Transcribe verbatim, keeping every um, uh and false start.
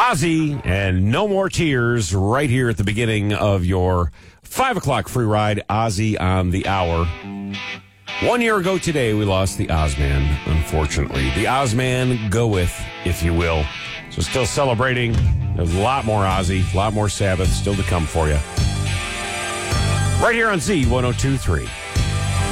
Ozzy and No More Tears right here at the beginning of your five o'clock free ride. Ozzy on the hour. One year ago today, we lost the Ozman, unfortunately. The Ozman goeth, if you will. So still celebrating. There's a lot more Ozzy, a lot more Sabbath still to come for you. Right here on Z one oh two point three.